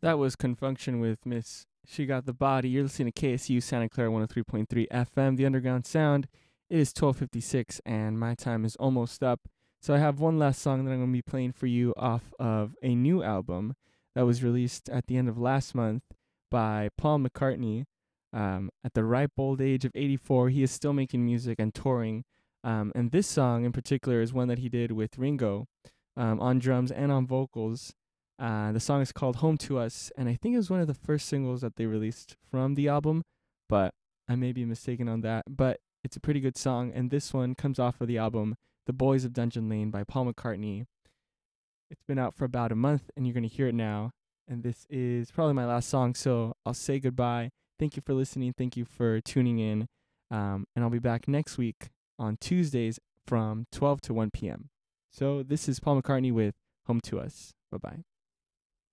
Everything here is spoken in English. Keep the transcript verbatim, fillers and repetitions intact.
That was Confunction with Miss She Got the Body. You're listening to K S U Santa Clara one oh three point three F M, the Underground Sound. It is twelve fifty-six and my time is almost up. So I have one last song that I'm going to be playing for you off of a new album that was released at the end of last month by Paul McCartney. Um, at the ripe old age of eighty-four, he is still making music and touring. Um, and this song in particular is one that he did with Ringo um, on drums and on vocals. Uh, the song is called Home to Us, and I think it was one of the first singles that they released from the album, but I may be mistaken on that. But it's a pretty good song, and this one comes off of the album The Boys of Dungeon Lane by Paul McCartney. It's been out for about a month, and you're going to hear it now. And this is probably my last song, so I'll say goodbye. Thank you for listening. Thank you for tuning in. Um, and I'll be back next week on Tuesdays from twelve to one p.m. So this is Paul McCartney with Home to Us. Bye-bye.